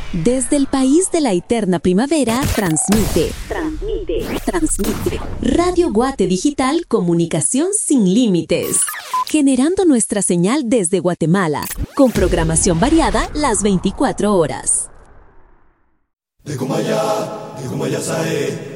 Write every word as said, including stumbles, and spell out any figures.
Desde el país de la eterna primavera, transmite, transmite, transmite. Radio Guate Digital, comunicación sin límites. Generando nuestra señal desde Guatemala, con programación variada las veinticuatro horas. De Kumaya, de Kumaya Sae.